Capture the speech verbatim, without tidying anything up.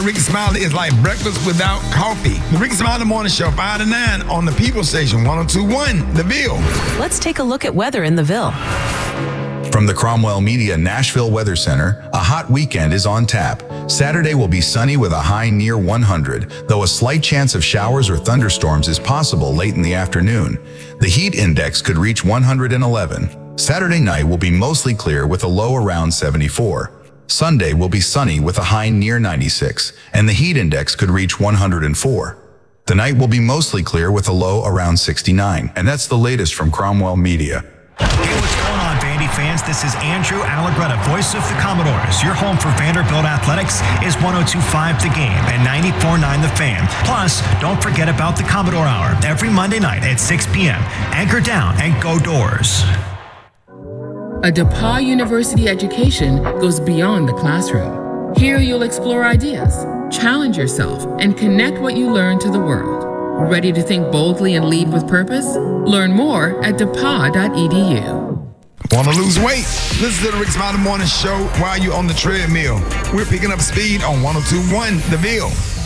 Ricky Smiley is like breakfast without coffee. The Ricky Smiley Morning Show, five to nine on the People Station, one oh two point one, The Ville. Let's take a look at weather in the Ville. From the Cromwell Media Nashville Weather Center, a hot weekend is on tap. Saturday will be sunny with a high near one hundred, though a slight chance of showers or thunderstorms is possible late in the afternoon. The heat index could reach one hundred eleven. Saturday night will be mostly clear with a low around seventy-four. Sunday will be sunny with a high near ninety-six, and the heat index could reach one hundred four. The night will be mostly clear with a low around sixty-nine, and that's the latest from Cromwell Media. Hey, what's going on, Vandy fans? This is Andrew Allegretta, voice of the Commodores. Your home for Vanderbilt Athletics is one oh two point five The Game and ninety-four point nine The Fan. Plus, don't forget about the Commodore Hour every Monday night at six p.m. Anchor down and go Doors. A DePauw University education goes beyond the classroom. Here you'll explore ideas, challenge yourself, and connect what you learn to the world. Ready to think boldly and lead with purpose? Learn more at depaw dot e d u. Want to lose weight? Listen to the Ricky Smiley Morning Show while you're on the treadmill. We're picking up speed on one oh two point one, The Ville.